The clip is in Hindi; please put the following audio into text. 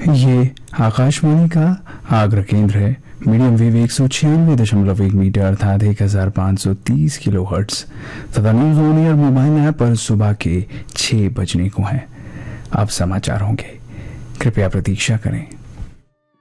ये आकाशवाणी का आगरा केंद्र है। मीडियम वेव 196.1 मीटर अर्थात 1530 किलो हर्ट्स तथा news on air mobile app पर सुबह के 6 बजने को है। अब समाचार होंगे, कृपया प्रतीक्षा करें।